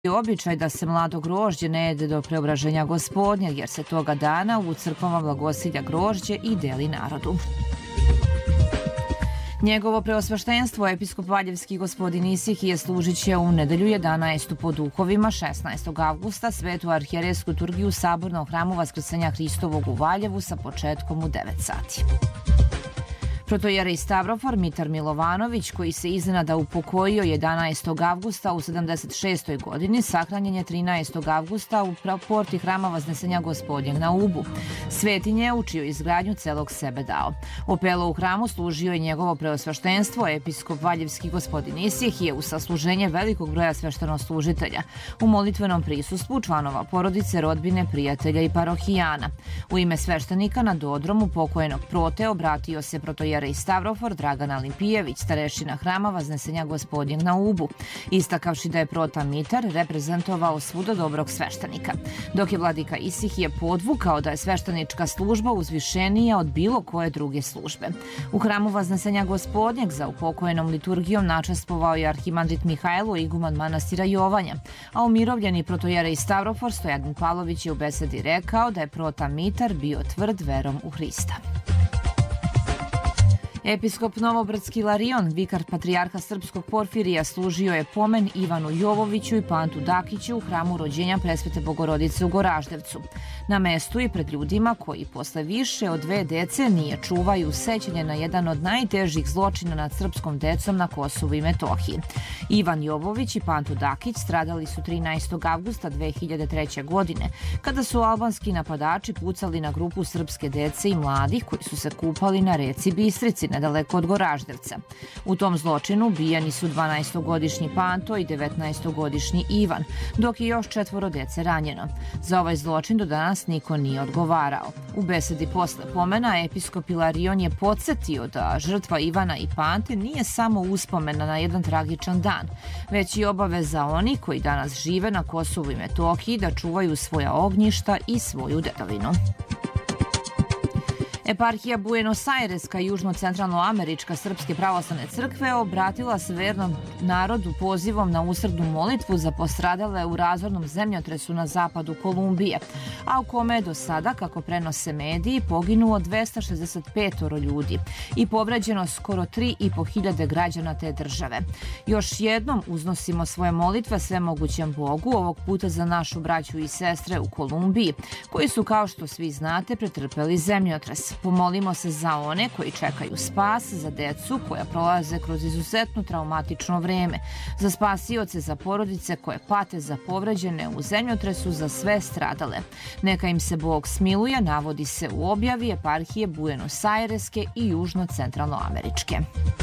običaj da se mlado grožđe ne jede do preobraženja Gospodnja, jer se toga dana u crkvama blagosilja grožđe i deli narodu. Njegovo preosveštenstvo, episkop Valjevski gospodin Isihije, služit će u nedelju 11. po duhovima 16. avgusta svetu arhijerejsku liturgiju Sabornog hramu Vaskrsenja Hristovog u Valjevu sa početkom u 9 sati. Protojerej Stavrofor Mitar Milovanović, koji se iznenada upokojio 11. avgusta u 76. godini, sahranjen je 13. avgusta u porti hrama Vaznesenja Gospodnjeg na Ubu. Svetinje u čiju izgradnju celog sebe dao. Opelo u hramu služio je njegovo preosveštenstvo, episkop Valjevski gospodin Isihije, u sasluženje velikog broja sveštenoslужitelja, u molitvenom prisustvu članova porodice, rodbine, prijatelja i parohijana. U ime sveštenika na dodromu pokojnog Prote obratio se protojerej Stavrofor Dragan Alimpijević, starešina hrama Vaznesenja Gospodnjeg na Ubu, istakavši da je Prota Mitar reprezentovao svuda dobrog sveštenika, dok je vladika Isihije podvukao da je sveštenička služba uzvišenija od bilo koje druge službe. U hramu Vaznesenja Gospodnjeg za upokojenom liturgijom načestvovao je arhimandrit Mihajlo, iguman manastira Jovanja, a umirovljeni protojerej Stavrofor Stojan Pavlović je u besedi rekao da je Prota Mitar bio tvrd verom u Hrista. Episkop Novobrdski Ilarion, vikar patrijarha srpskog Porfirija, služio je pomen Ivanu Jovoviću i Pantu Dakiću u hramu rođenja Presvete Bogorodice u Goraždevcu, na mestu i pred ljudima koji posle više od 2 decenije čuvaju sećanje na jedan od najtežih zločina nad srpskom decom na Kosovu i Metohiji. Ivan Jovović i Pantu Dakić stradali su 13. avgusta 2003. godine, kada su albanski napadači pucali na grupu srpske dece i mladih koji su se kupali na reci Bistrici, nedaleko od Goraždevca. U tom zločinu ubijeni su 12-godišnji Panto i 19-godišnji Ivan, dok je još 4 dece ranjeno. Za ovaj zločin do danas niko nije odgovarao. U besedi posle pomena episkop Ilarion je podsjetio da žrtva Ivana i Pante nije samo uspomena na jedan tragičan dan, već i obaveza oni koji danas žive na Kosovu i Metohiji da čuvaju svoja ognjišta i svoju dedovinu. Eparhija Buenos Aireska i južno-centralnoamerička Srpske pravoslavne crkve obratila se vernom narodu pozivom na usrdnu molitvu za postradale u razornom zemljotresu na zapadu Kolumbije, a u kome je do sada, kako prenose mediji, poginulo 265 ljudi i povređeno skoro 3.500 građana te države. Još jednom uznosimo svoje molitve svemogućem Bogu, ovog puta za našu braću i sestre u Kolumbiji, koji su, kao što svi znate, pretrpeli zemljotres. Pomolimo se za one koji čekaju spas, za decu koja prolaze kroz izuzetno traumatično vreme, za spasioce, za porodice koje pate, za povređene u zemljotresu, za sve stradale. Neka im se Bog smiluje, navodi se u objavi eparhije Buenos Aireske i južno-centralnoameričke.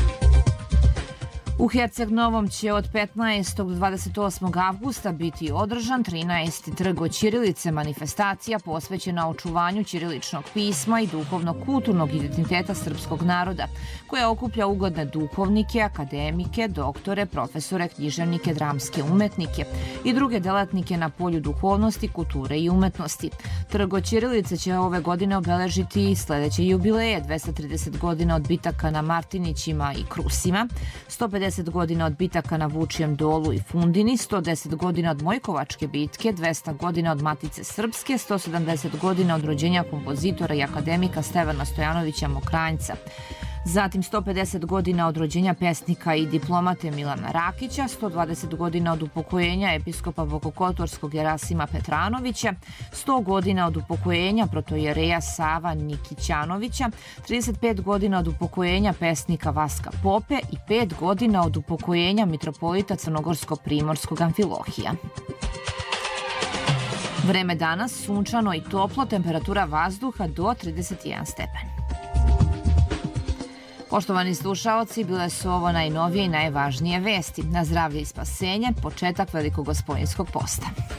U Herceg Novom će od 15. do 28. avgusta biti održan 13. trg od ćirilice, manifestacija posvećena očuvanju ćiriličnog pisma i duhovno-kulturnog identiteta srpskog naroda, koja okuplja ugledne duhovnike, akademike, doktore, profesore, književnike, dramske umetnike i druge delatnike na polju duhovnosti, kulture i umetnosti. Trg od ćirilice će ove godine obeležiti sledeće jubileje: 230 godina od bitaka na Martinićima i Krusima, 150 godina od bitaka na Vučijem dolu i Fundini, 110 godina od Mojkovačke bitke, 200 godina od Matice Srpske, 170 godina od rođenja kompozitora i akademika Stevana Stojanovića Mokranjca. Zatim 150 godina od rođenja pesnika i diplomate Milana Rakića, 120 godina od upokojenja episkopa Bokokotorskog Jerasima Petranovića, 100 godina od upokojenja protojereja Sava Nikićanovića, 35 godina od upokojenja pesnika Vaska Pope i 5 godina od upokojenja mitropolita Crnogorsko-Primorskog Amfilohija. Vreme danas sunčano i toplo, temperatura vazduha do 31 stepen. Poštovani slušaoci, bile su ovo najnovije i najvažnije vesti. Na zdravlje i spasenje, početak Velikogospojinskog posta.